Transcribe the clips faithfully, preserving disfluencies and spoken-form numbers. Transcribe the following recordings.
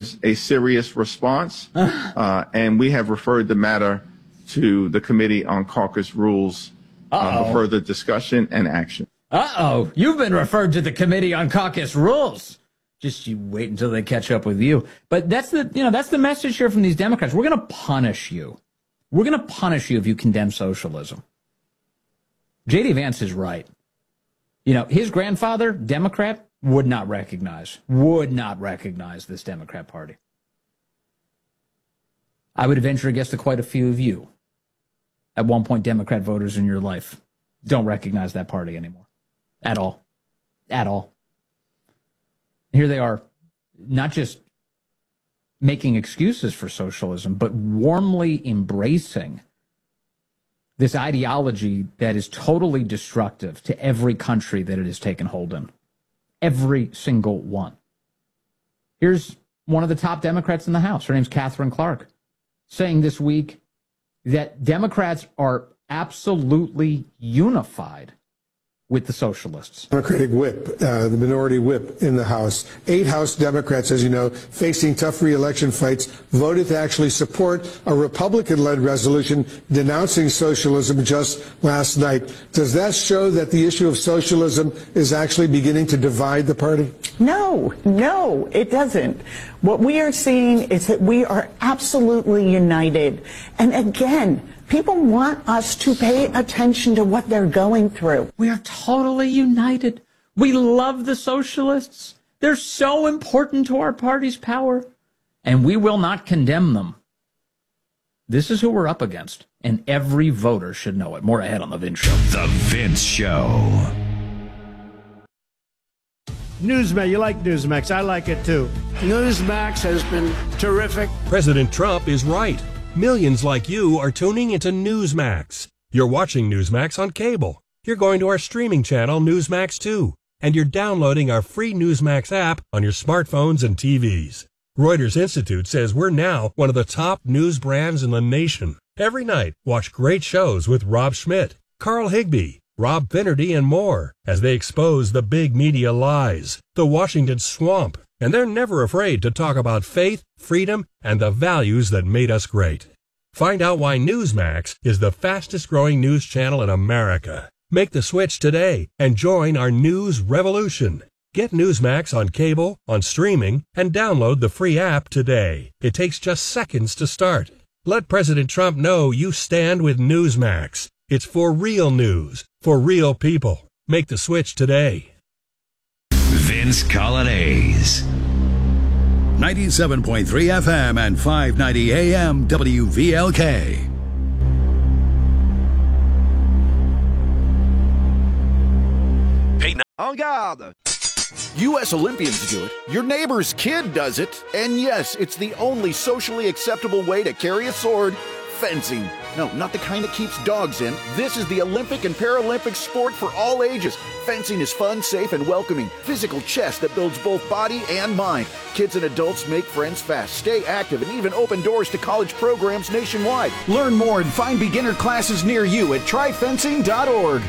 is a serious response, uh, and we have referred the matter to the Committee on Caucus Rules uh, for further discussion and action. Uh-oh, you've been referred to the Committee on Caucus Rules. Just you wait until they catch up with you. But that's the, you know, that's the message here from these Democrats. We're going to punish you. We're going to punish you if you condemn socialism. J D Vance is right. You know, his grandfather, Democrat, would not recognize, would not recognize this Democrat Party. I would venture a guess that quite a few of you, at one point Democrat voters in your life, don't recognize that party anymore. At all. At all. Here they are, not just making excuses for socialism, but warmly embracing this ideology that is totally destructive to every country that it has taken hold in. Every single one. Here's one of the top Democrats in the House. Her name's Catherine Clark, saying this week that Democrats are absolutely unified with the socialists. Democratic whip, uh, the minority whip in the House. Eight House Democrats, as you know, facing tough re-election fights, voted to actually support a Republican-led resolution denouncing socialism just last night. Does that show that the issue of socialism is actually beginning to divide the party? No, no, it doesn't. What we are seeing is that we are absolutely united. And again, people want us to pay attention to what they're going through. We are totally united. We love the socialists. They're so important to our party's power, and we will not condemn them. This is who we're up against, and every voter should know it. More ahead on The Vince Show. The Vince Show. Newsmax, you like Newsmax. I like it too. Newsmax has been terrific. President Trump is right. Millions like you are tuning into Newsmax. You're watching Newsmax on cable. You're going to our streaming channel, Newsmax two. And you're downloading our free Newsmax app on your smartphones and T Vs. Reuters Institute says we're now one of the top news brands in the nation. Every night, watch great shows with Rob Schmidt, Carl Higbie, Rob Finnerty, and more as they expose the big media lies, the Washington swamp, and they're never afraid to talk about faith, freedom, and the values that made us great. Find out why Newsmax is the fastest-growing news channel in America. Make the switch today and join our news revolution. Get Newsmax on cable, on streaming, and download the free app today. It takes just seconds to start. Let President Trump know you stand with Newsmax. It's for real news, for real people. Make the switch today. Vince Colonnese. ninety-seven point three F M and five ninety A M W V L K. En garde! U S Olympians do it, your neighbor's kid does it, and yes, it's the only socially acceptable way to carry a sword: fencing. No, not the kind that keeps dogs in. This is the Olympic and Paralympic sport for all ages. Fencing is fun, safe, and welcoming. Physical chess that builds both body and mind. Kids and adults make friends fast, stay active, and even open doors to college programs nationwide. Learn more and find beginner classes near you at try fencing dot org.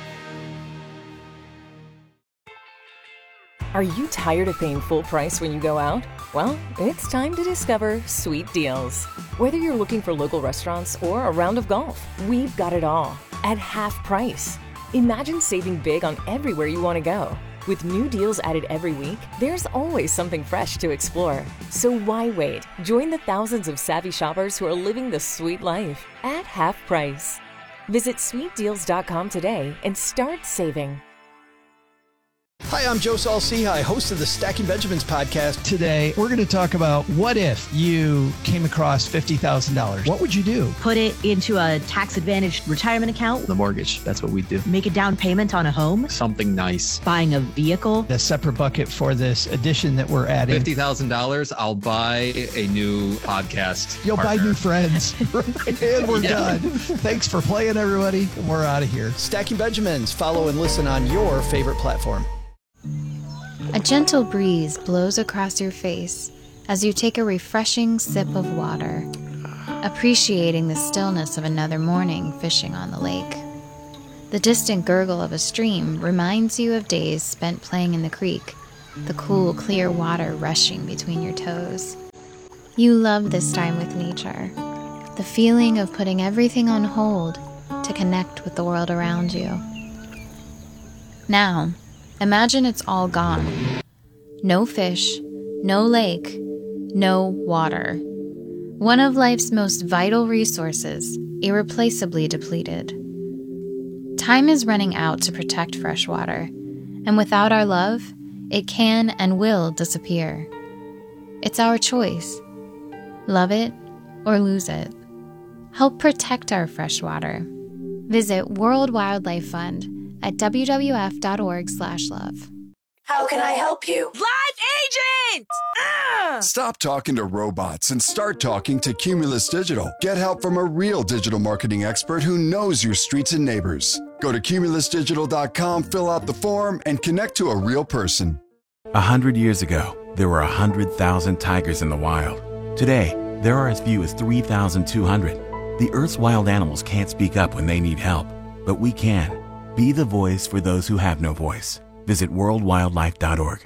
Are you tired of paying full price when you go out? Well, it's time to discover Sweet Deals. Whether you're looking for local restaurants or a round of golf, we've got it all at half price. Imagine saving big on everywhere you want to go. With new deals added every week, there's always something fresh to explore. So why wait? Join the thousands of savvy shoppers who are living the sweet life at half price. Visit sweet deals dot com today and start saving. Hi, I'm Joe Saul-Sehy, host of the Stacking Benjamins podcast. Today, we're going to talk about what if you came across fifty thousand dollars. What would you do? Put it into a tax-advantaged retirement account. The mortgage, that's what we do. Make a down payment on a home. Something nice. Buying a vehicle. A separate bucket for this edition that we're adding. fifty thousand dollars, I'll buy a new podcast You'll partner. buy new friends. And we're yeah. done. Thanks for playing, everybody. We're out of here. Stacking Benjamins. Follow and listen on your favorite platform. A gentle breeze blows across your face as you take a refreshing sip of water, appreciating the stillness of another morning fishing on the lake. The distant gurgle of a stream reminds you of days spent playing in the creek, the cool, clear water rushing between your toes. You love this time with nature, the feeling of putting everything on hold to connect with the world around you. Now, imagine it's all gone. No fish, no lake, no water. One of life's most vital resources, irreplaceably depleted. Time is running out to protect freshwater, and without our love, it can and will disappear. It's our choice. Love it or lose it. Help protect our freshwater. Visit World Wildlife Fund at w w f dot org slash love. How can I help you? Live agent! Ah! Stop talking to robots and start talking to Cumulus Digital. Get help from a real digital marketing expert who knows your streets and neighbors. Go to cumulus digital dot com, fill out the form, and connect to a real person. A hundred years ago, there were a hundred thousand tigers in the wild. Today, there are as few as three thousand two hundred. The Earth's wild animals can't speak up when they need help, but we can. Be the voice for those who have no voice. Visit world wildlife dot org.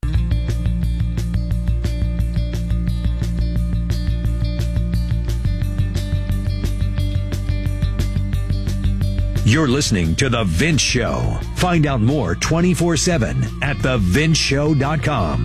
You're listening to The Vince Show. Find out more twenty-four seven at the vince show dot com.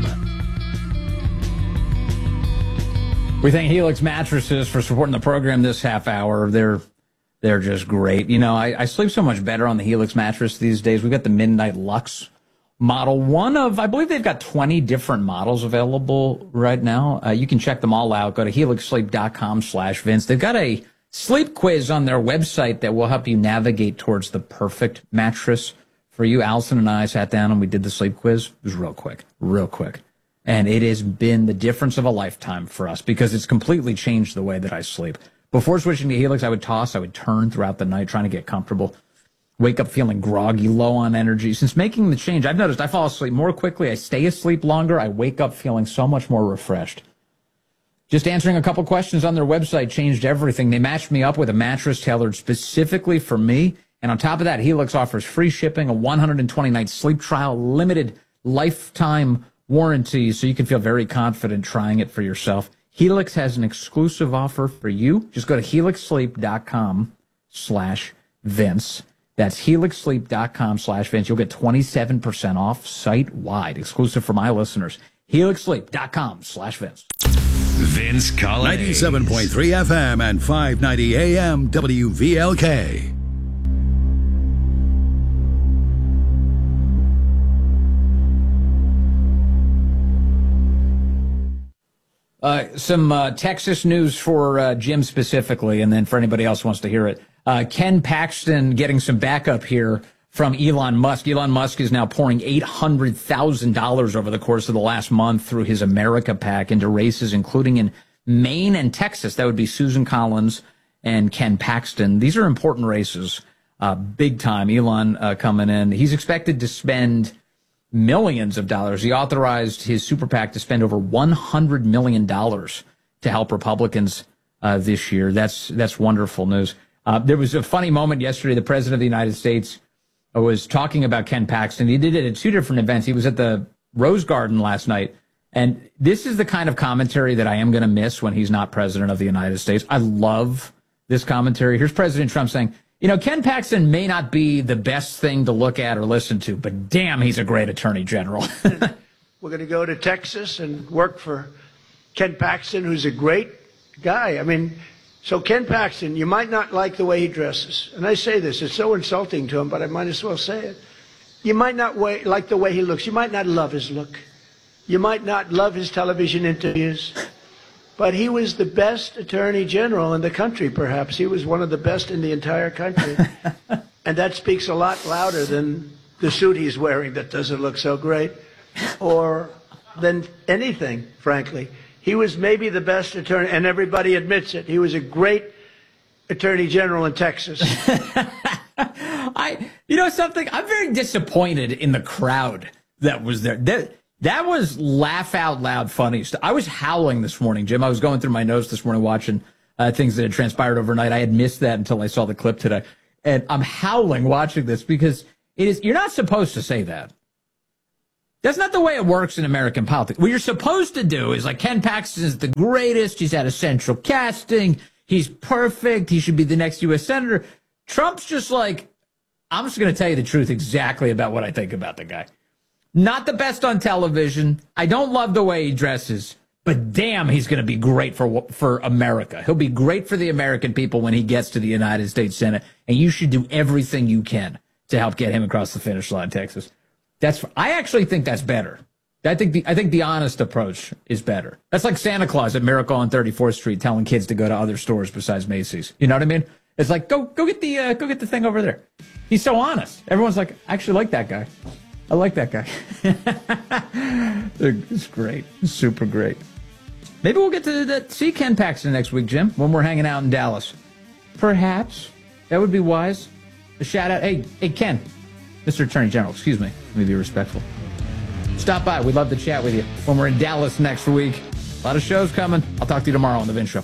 We thank Helix Mattresses for supporting the program this half hour. They're they're just great. You know, I, I sleep so much better on the Helix mattress these days. We've got the Midnight Lux model. One of, I believe they've got twenty different models available right now. Uh, you can check them all out. Go to helix sleep dot com slash Vince. They've got a sleep quiz on their website that will help you navigate towards the perfect mattress for you. Allison and I sat down and we did the sleep quiz. It was real quick, real quick. And it has been the difference of a lifetime for us because it's completely changed the way that I sleep. Before switching to Helix, I would toss, I would turn throughout the night trying to get comfortable. Wake up feeling groggy, low on energy. Since making the change, I've noticed I fall asleep more quickly. I stay asleep longer. I wake up feeling so much more refreshed. Just answering a couple questions on their website changed everything. They matched me up with a mattress tailored specifically for me. And on top of that, Helix offers free shipping, a one hundred twenty night sleep trial, limited lifetime warranty, so you can feel very confident trying it for yourself. Helix has an exclusive offer for you. Just go to helix sleep dot com slash Vince. That's helix sleep dot com slash Vince. You'll get twenty-seven percent off site-wide, exclusive for my listeners. helix sleep dot com slash Vince. Vince Collins. ninety-seven point three F M and five ninety A M W V L K. Uh, some uh, Texas news for uh, Jim specifically, and then for anybody else who wants to hear it. Uh, Ken Paxton getting some backup here from Elon Musk. Elon Musk is now pouring eight hundred thousand dollars over the course of the last month through his America PAC into races, including in Maine and Texas. That would be Susan Collins and Ken Paxton. These are important races, uh, big time. Elon uh, coming in. He's expected to spend millions of dollars. He authorized his super PAC to spend over one hundred million dollars to help Republicans uh, this year. That's that's wonderful news. Uh, there was a funny moment yesterday. The President of the United States was talking about Ken Paxton. He did it at two different events. He was at the Rose Garden last night. And this is the kind of commentary that I am going to miss when he's not President of the United States. I love this commentary. Here's President Trump saying, you know, Ken Paxton may not be the best thing to look at or listen to, but damn, he's a great attorney general. We're going to go to Texas and work for Ken Paxton, who's a great guy. I mean, so Ken Paxton, you might not like the way he dresses. And I say this, it's so insulting to him, but I might as well say it. You might not way, like the way he looks. You might not love his look. You might not love his television interviews. But he was the best attorney general in the country, perhaps. He was one of the best in the entire country. And that speaks a lot louder than the suit he's wearing that doesn't look so great, or than anything, frankly. He was maybe the best attorney, and everybody admits it. He was a great attorney general in Texas. I, you know something? I'm very disappointed in the crowd that was there. That, that was laugh out loud funny stuff. I was howling this morning, Jim. I was going through my notes this morning watching uh, things that had transpired overnight. I had missed that until I saw the clip today. And I'm howling watching this because it is, you're not supposed to say that. That's not the way it works in American politics. What you're supposed to do is, like, Ken Paxton is the greatest. He's had essential casting. He's perfect. He should be the next U S senator. Trump's just like, I'm just going to tell you the truth exactly about what I think about the guy. Not the best on television. I don't love the way he dresses, but damn, he's going to be great for for America. He'll be great for the American people when he gets to the United States Senate, and you should do everything you can to help get him across the finish line, Texas. That's I actually think that's better. I think the I think the honest approach is better. That's like Santa Claus at Miracle on thirty-fourth Street telling kids to go to other stores besides Macy's. You know what I mean? It's like go go get the uh, go get the thing over there. He's so honest. Everyone's like, I actually like that guy. I like that guy. It's great. It's super great. Maybe we'll get to the, see Ken Paxton next week, Jim, when we're hanging out in Dallas. Perhaps. That would be wise. A shout out. Hey, hey, Ken. Mister Attorney General, excuse me. Let me be respectful. Stop by. We'd love to chat with you when we're in Dallas next week. A lot of shows coming. I'll talk to you tomorrow on The Vince Show.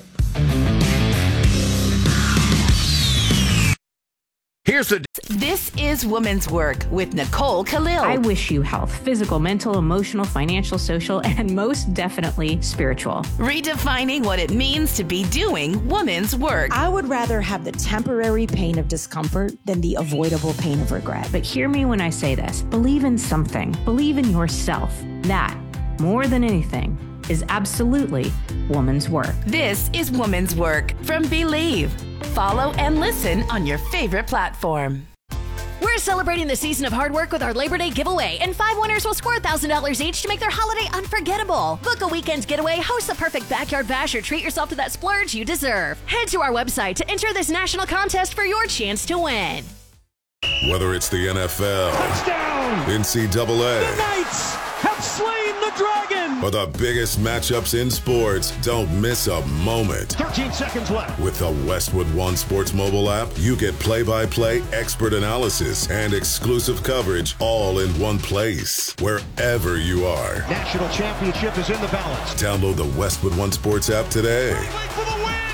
Here's the... This is Woman's Work with Nicole Khalil. I wish you health, physical, mental, emotional, financial, social, and most definitely spiritual. Redefining what it means to be doing woman's work. I would rather have the temporary pain of discomfort than the avoidable pain of regret. But hear me when I say this. Believe in something. Believe in yourself. That, more than anything, is absolutely woman's work. This is Woman's Work from Believe. Follow and listen on your favorite platform. We're celebrating the season of hard work with our Labor Day giveaway, and five winners will score one thousand dollars each to make their holiday unforgettable. Book a weekend's getaway, host the perfect backyard bash, or treat yourself to that splurge you deserve. Head to our website to enter this national contest for your chance to win. Whether it's the N F L, touchdown, N C double A, the Knights have slain the dragon, or the biggest matchups in sports, don't miss a moment. thirteen seconds left. With the Westwood One Sports mobile app, you get play-by-play, expert analysis, and exclusive coverage all in one place, wherever you are. National championship is in the balance. Download the Westwood One Sports app today. For the win.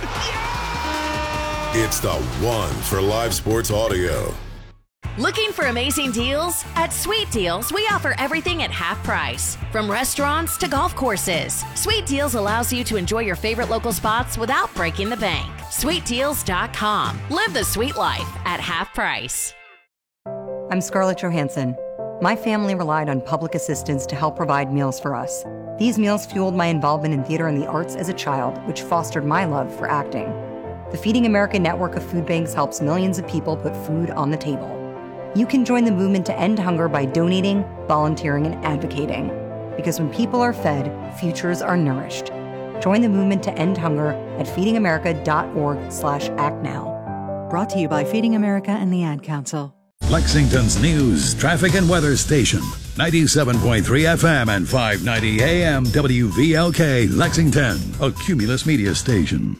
Yeah! It's the one for live sports audio. Looking for amazing deals? At Sweet Deals, we offer everything at half price. From restaurants to golf courses, Sweet Deals allows you to enjoy your favorite local spots without breaking the bank. sweet deals dot com. Live the sweet life at half price. I'm Scarlett Johansson. My family relied on public assistance to help provide meals for us. These meals fueled my involvement in theater and the arts as a child, which fostered my love for acting. The Feeding America network of food banks helps millions of people put food on the table. You can join the movement to end hunger by donating, volunteering, and advocating. Because when people are fed, futures are nourished. Join the movement to end hunger at feeding america dot org slash act now. Brought to you by Feeding America and the Ad Council. Lexington's news, traffic, and weather station. ninety-seven point three F M and five ninety A M W V L K, Lexington, a Cumulus media station.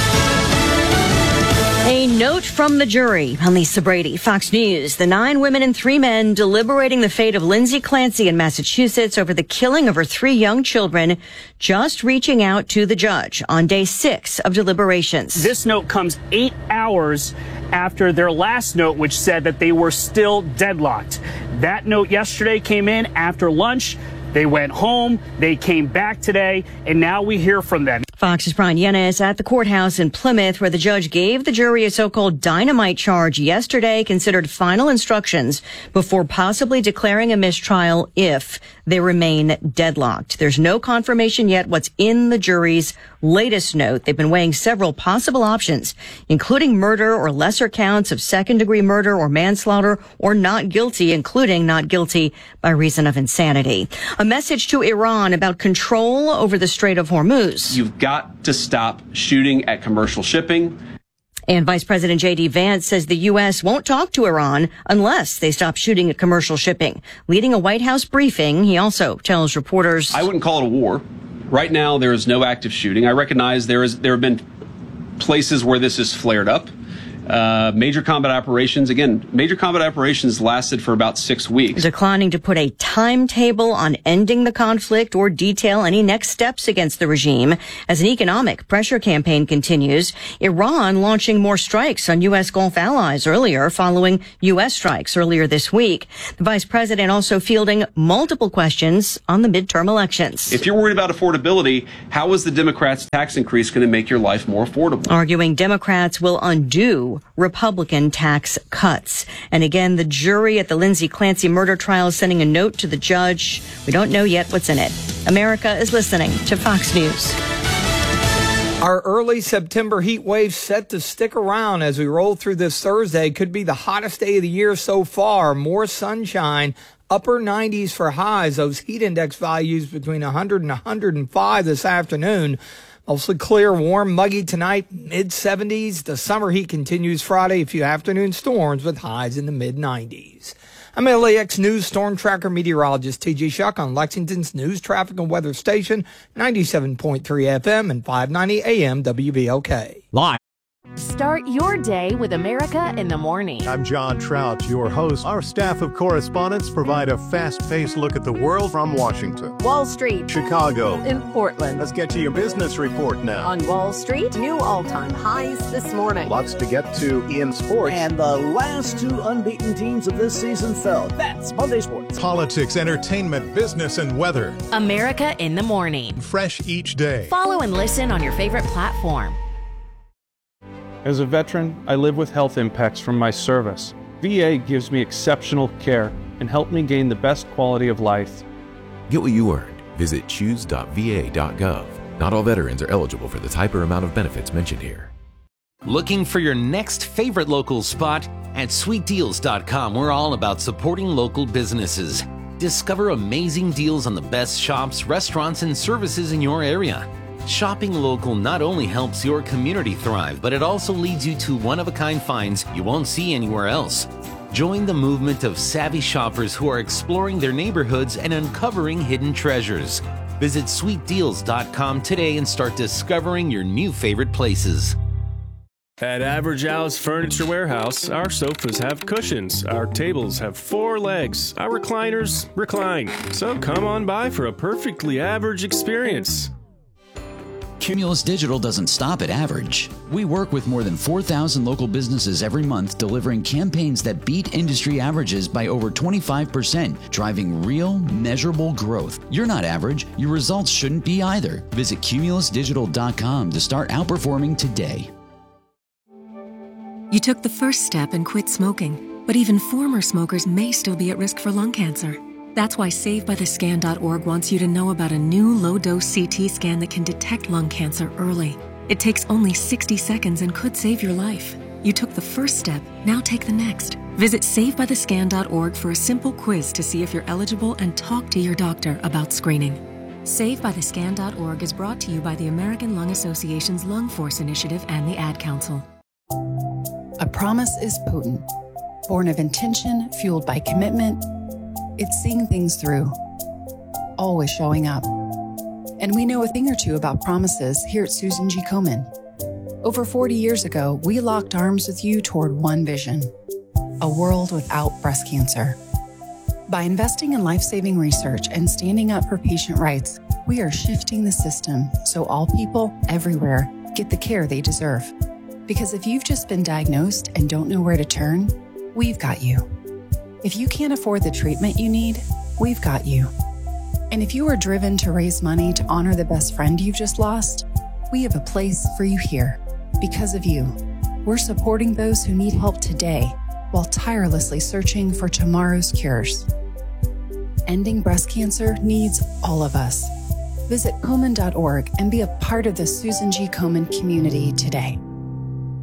A note from the jury. I'm Lisa Brady, Fox News. The nine women and three men deliberating the fate of Lindsay Clancy in Massachusetts over the killing of her three young children just reaching out to the judge on day six of deliberations. This note comes eight hours after their last note, which said that they were still deadlocked. That note yesterday came in after lunch. They went home, they came back today, and now we hear from them. Fox's Brian Yennes at the courthouse in Plymouth, where the judge gave the jury a so-called dynamite charge yesterday, considered final instructions before possibly declaring a mistrial if they remain deadlocked. There's no confirmation yet what's in the jury's latest note. They've been weighing several possible options, including murder or lesser counts of second-degree murder or manslaughter, or not guilty, including not guilty by reason of insanity. A message to Iran about control over the Strait of Hormuz. You've got to stop shooting at commercial shipping. And Vice President J D Vance says the U S won't talk to Iran unless they stop shooting at commercial shipping. Leading a White House briefing, he also tells reporters, I wouldn't call it a war. Right now, there is no active shooting. I recognize there is there have been places where this has flared up. Uh, major combat operations, again, major combat operations lasted for about six weeks. Declining to put a timetable on ending the conflict or detail any next steps against the regime as an economic pressure campaign continues. Iran launching more strikes on U S Gulf allies earlier following U S strikes earlier this week. The vice president also fielding multiple questions on the midterm elections. If you're worried about affordability, how is the Democrats' tax increase going to make your life more affordable? Arguing Democrats will undo Republican tax cuts. And again, the jury at the Lindsay Clancy murder trial is sending a note to the judge. We don't know yet what's in it. America is listening to Fox News. Our early September heat wave set to stick around as we roll through this Thursday. Could be the hottest day of the year so far. More sunshine, upper nineties for highs. Those heat index values between one hundred and one hundred five this afternoon. Mostly clear, warm, muggy tonight, mid seventies. The summer heat continues Friday. A few afternoon storms with highs in the mid nineties. I'm L A X News Storm Tracker meteorologist T J Shuck on Lexington's News, Traffic, and Weather Station, ninety-seven point three F M and five ninety A M W V L K. Live. Start your day with America in the morning. I'm John Trout, your host. Our staff of correspondents provide a fast-paced look at the world from Washington, Wall Street, Chicago, and Portland. Let's get to your business report now. On Wall Street, new all-time highs this morning. Lots to get to in sports. And the last two unbeaten teams of this season fell. That's Monday Sports. Politics, entertainment, business, and weather. America in the morning. Fresh each day. Follow and listen on your favorite platform. As a veteran, I live with health impacts from my service. V A gives me exceptional care and helped me gain the best quality of life. Get what you earned. Visit choose dot v a dot gov. Not all veterans are eligible for the type or amount of benefits mentioned here. Looking for your next favorite local spot? At sweet deals dot com, we're all about supporting local businesses. Discover amazing deals on the best shops, restaurants, and services in your area. Shopping local not only helps your community thrive, but it also leads you to one-of-a-kind finds you won't see anywhere else. Join the movement of savvy shoppers who are exploring their neighborhoods and uncovering hidden treasures. Visit sweet deals dot com today and start discovering your new favorite places. At Average Al's Furniture Warehouse, our sofas have cushions, our tables have four legs, our recliners recline. So come on by for a perfectly average experience. Cumulus Digital doesn't stop at average. We work with more than four thousand local businesses every month, delivering campaigns that beat industry averages by over twenty-five percent, driving real, measurable growth. You're not average. Your results shouldn't be either. Visit cumulus digital dot com to start outperforming today. You took the first step and quit smoking, but even former smokers may still be at risk for lung cancer. That's why save by the scan dot org wants you to know about a new low-dose C T scan that can detect lung cancer early. It takes only sixty seconds and could save your life. You took the first step, now take the next. Visit save by the scan dot org for a simple quiz to see if you're eligible and talk to your doctor about screening. save by the scan dot org is brought to you by the American Lung Association's Lung Force Initiative and the Ad Council. A promise is potent, born of intention, fueled by commitment. It's seeing things through, always showing up. And we know a thing or two about promises here at Susan G. Komen. Over forty years ago, we locked arms with you toward one vision, a world without breast cancer. By investing in life-saving research and standing up for patient rights, we are shifting the system so all people everywhere get the care they deserve. Because if you've just been diagnosed and don't know where to turn, we've got you. If you can't afford the treatment you need, we've got you. And if you are driven to raise money to honor the best friend you've just lost, we have a place for you here. Because of you, we're supporting those who need help today while tirelessly searching for tomorrow's cures. Ending breast cancer needs all of us. Visit komen dot org and be a part of the Susan G. Komen community today.